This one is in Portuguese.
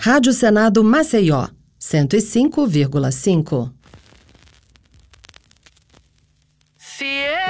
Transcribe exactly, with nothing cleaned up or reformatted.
Rádio Senado Maceió, cento e cinco vírgula cinco. Se